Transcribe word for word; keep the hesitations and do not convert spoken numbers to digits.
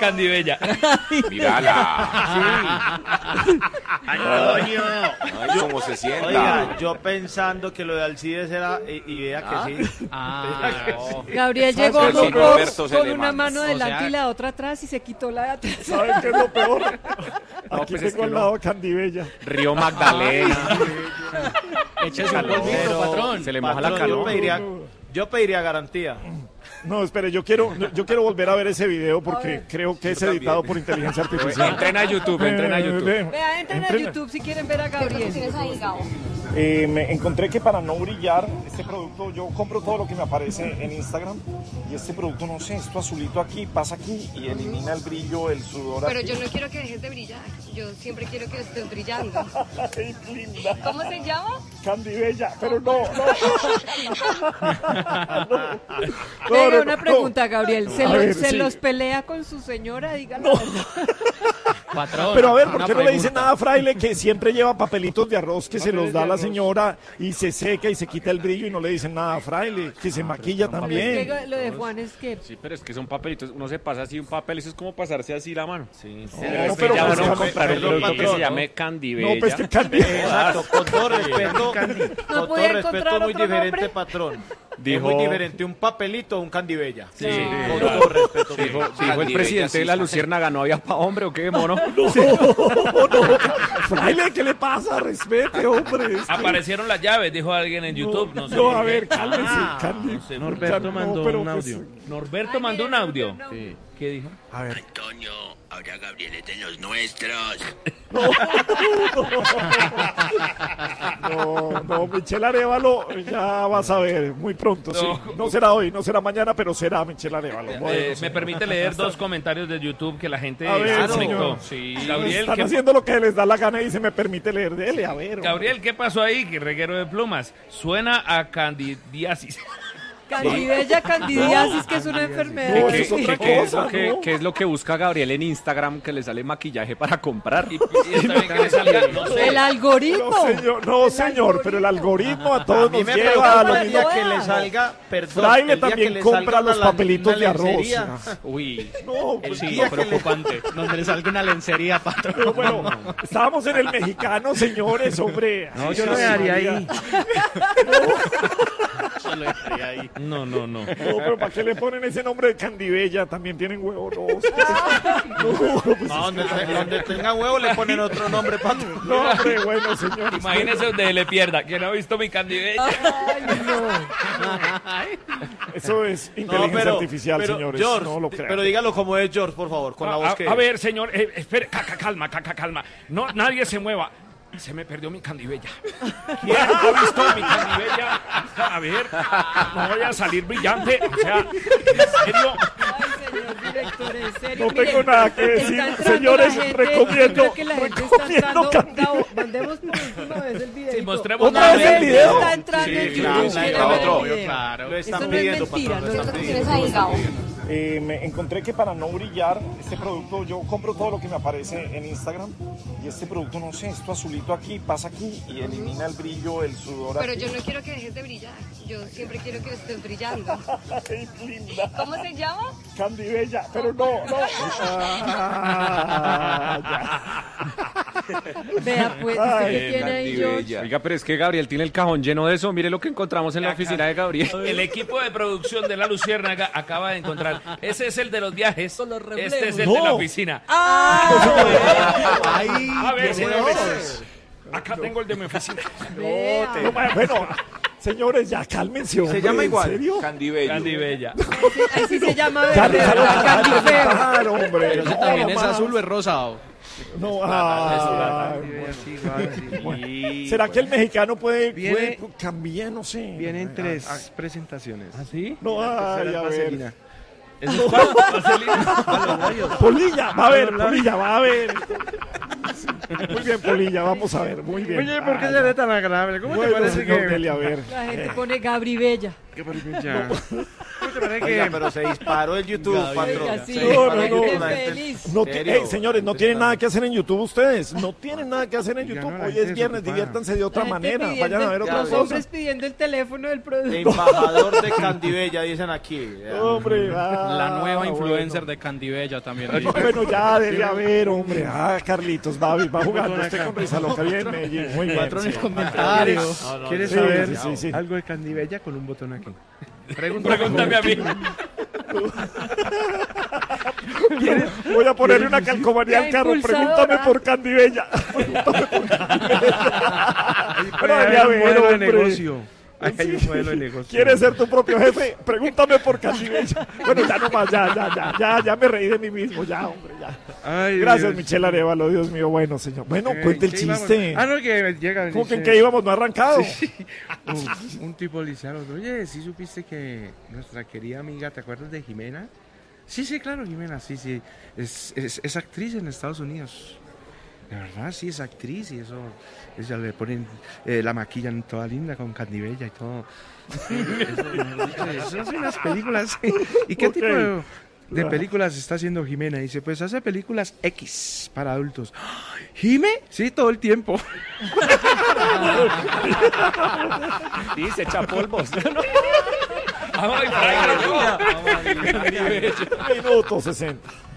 Candibella. Mírala. Sí. Antonio. Ay, cómo se sienta. Oiga, yo pensando que lo de Alcides era, y, y vea que ¿Ah? sí. Ah, Vea que no. sí. Gabriel Sí, llegó a sí, un Roberto box se con le una manda. mano O adelante sea- y la otra atrás y se quitó la de atrás. ¿Saben qué es lo peor? No, Aquí pues es tengo que al no. lado Candibella. Río Magdalena. Échese un Calor. polvito, patrón. Se le moja la Patrón, yo calor. pediría, yo pediría garantía. No, espere, yo quiero, yo quiero volver a ver ese video porque creo que es editado por inteligencia artificial. Entren a YouTube, entren a YouTube. Eh, Vea, entren a entren- YouTube si quieren ver a Gabriel. Eh, me encontré que para no brillar, este producto, yo compro todo lo que me aparece en Instagram y este producto, no sé, esto azulito aquí, pasa aquí y elimina el brillo, el sudor. Pero aquí. yo no quiero que dejes de brillar. Yo siempre quiero que estés brillando. Ay, linda. ¿Cómo se llama? Candibella, pero no, no. no, no, Venga, no, una no. pregunta, Gabriel. ¿Se, A lo- ver, se sí. los pelea con su señora? Díganlo. Patrón. Pero a ver, ¿por una qué no le dice pregunta. nada a Fraile que siempre lleva papelitos de arroz que se los da a la señora y se seca y se quita el brillo y no le dicen nada a Fraile, que se maquilla Es que también? lo de Juan es que Sí, pero es que son papelitos. Uno se pasa así un papel, eso es como pasarse así la mano. Sí, sí. No, pero ya pues, van a Cam- comprar un perdón, producto que patrón, se ¿no? llame Candibella. No, pues que Candibella. Exacto, con todo respeto, con No todo podía respeto, encontrar muy otro diferente, nombre. patrón. Dijo- Es muy diferente un papelito a un Candibella. Sí, Con todo respeto. Dijo, sí. dijo el Candibella, presidente de la sí. Luciérnaga, ¿no había pa' hombre o qué, mono? No, no. Fraile, ¿qué le pasa? Respete, hombre. Es que- Aparecieron las llaves, dijo alguien en YouTube. No, sé. No, a ver, cálmese, Ah, Candy. no sé. Norberto No, mandó pero un pues, audio. Norberto mandó un audio. ¿Qué dijo? A ver. Antonio, ahora Gabriel es de los nuestros. No, no, Michelle Arevalo, ya vas a ver, muy pronto, sí. No será hoy, no será mañana, pero será Michelle Arevalo. Bueno, Eh, me señor. permite leer dos comentarios de YouTube que la gente A ver, se conectó. señor. Sí, Gabriel, Están ¿qué, haciendo lo que les da la gana y se me permite leer. Dele, a ver. hombre. Gabriel, ¿qué pasó ahí? Que reguero de plumas. Suena a candidiasis. Candibella, candidiasis, que es una No, enfermedad. eso es otra ¿Qué es, cosa, lo que, ¿no? qué es lo que busca Gabriel en Instagram que le sale maquillaje para comprar? Y, y también que le salga, no sé. El algoritmo. No, señor, no, señor, pero el algoritmo a todos A mí nos me lleva preocupa a lo el día mismo. que le salga, perdón, Fraile el día también que le compra salga los una- papelitos una de arroz. lencería. Uy, No, El pues, Sí, día que le- preocupante. Donde le salga una lencería, patrón. pero bueno, estábamos en el mexicano, señores, hombre. No, Ay, yo lo Jesús dejaría María. ahí. Yo lo dejaría ahí. No, no, no. No, pero ¿para qué le ponen ese nombre de Candibella? También tienen huevo, no. No, pues, No, donde, te- donde tenga huevo le ponen otro nombre, patrón. no, hombre, bueno, señor. Imagínese donde le pierda. ¿Quién ha visto mi candibella? Eso es No, inteligencia pero, artificial, pero, señores. George, no lo crean. pero dígalo como es George, por favor, con la voz A, que a ver, señor, eh, espere, ca- ca- calma, ca- ca- calma. No, nadie se mueva. Se me perdió mi candibella. ¿Quién ha visto mi candibella? A ver, no voy a salir brillante. O sea, ¿en serio? Ay, señor director, en serio. No mire, tengo nada que está decir, entrando señores, la gente, recomiendo- creo que la gente está recomiendo entrando. Candil. Gabo, mandemos por última vez el video. Sí, mostremos ¿Otra La vez el gente video? está entrando Sí, en claro, YouTube, claro, quiere ver el otro. video. Claro. lo Esto están no es pidiendo, mentira, patrón, no lo es están mentira. pidiendo. ahí, Gabo? Eh, me encontré que para no brillar, este producto, yo compro todo lo que me aparece en Instagram y este producto, no sé, esto azulito aquí, pasa aquí y elimina el brillo, el sudor. Pero aquí. yo no quiero que dejes de brillar. Yo siempre quiero que estés brillando. Ay, linda. ¿Cómo se llama? Candibella, pero no, no. Ah, Vea, pues, ¿usted Ay, qué tiene ahí, George? Candibella. oiga, pero es que Gabriel tiene el cajón lleno de eso. Mire lo que encontramos en la oficina de Gabriel. El equipo de producción de La Luciérnaga acaba de encontrar. Ese es el de los viajes. Con los reflejos. Este es el No. de la oficina. Ay, A ver, tiene señores. dos. Acá tengo el de mi oficina. Vea. no, bueno, señores, ya cálmense, hombre. llama igual. ¿En serio? Candibello. Candibella. Ahí sí se llama Ya, verde, ya, ¿verdad? ya, Candifeo. claro, hombre. Pero ese No, también es más. azul o es rosado. No, ah, ¿será que el mexicano puede, Viene- puede cambiar? No sé. Vienen tres presentaciones. ¿Ah, sí? No, ay, a ver. Vaselina. ¿Eso es cuál? ¿Vaselina? Polilla, va a ver, Polilla, va a ver. Muy bien, Polilla, vamos a ver, muy bien. Oye, ¿por qué Ah, será tan agradable? ¿Cómo bueno, te parece señor que...? Deli, a ver. La gente pone Gabri Bella. ¿Qué maravilla? ¿Cómo te parece Oiga, que...? pero se disparó el YouTube, patrón. Oiga, sí, Se disparó no, el no, YouTube, no. la gente- Feliz. No ti- ¿Serio? Ey, señores, no tienen nada que hacer en YouTube ustedes. No tienen nada que hacer en Ya YouTube. no, la Hoy gente es viernes, desocupada. diviértanse de otra La gente manera. pidiendo- Vayan a ver otra Los cosa. hombres pidiendo el teléfono del producto. Embajador de Candibella, dicen aquí. Hombre, ah, La nueva influencer bueno. de Candibella también. Ah, Bueno, ya, dele a ver, hombre. Ah, Carlitos, va, va jugando usted con risa loca. Bien, Medellín. Muy bien. Patrones sí. comentarios. No, no, ¿Quieres Sí, saber sí, sí, sí. algo de Candibella con un botón aquí? Pregúntame a mí. Voy a ponerle una calcomanía al La carro. impulsadora. Pregúntame por Candibella. Pregúntame por Candibella. Ahí Pero hay dele a un ver, modelo de hombre. negocio. Ahí hay un modelo de negocio. ¿Quieres ser tu propio jefe? Pregúntame por Candibella. Bueno, ya nomás, ya, ya, ya, ya, ya me reí de mí mismo, ya, hombre, ya. Ay, Gracias, Dios. Michelle Arevalo, Dios mío, bueno, señor. Bueno, Eh, cuente el ¿qué íbamos? chiste. Ah, no, que llega. ¿Cómo que en dice- qué íbamos? ¿No ha arrancado? un, un tipo le dice al otro, oye, ¿sí supiste que nuestra querida amiga, ¿te acuerdas de Jimena? Sí, sí, claro, Jimena, sí, sí. Es, es, es actriz en Estados Unidos. De verdad, sí, es actriz y eso. Ella le ponen, eh, la maquillan toda linda con Candibella y todo. Eso, mejor dicho, eso hace unas películas. ¿Y qué Ok. tipo de, de películas está haciendo Jimena? Dice, pues hace películas X para adultos. ¿Jime? Sí, todo el tiempo. Sí, se echa polvos. Ay, Fray, Minuto sesenta.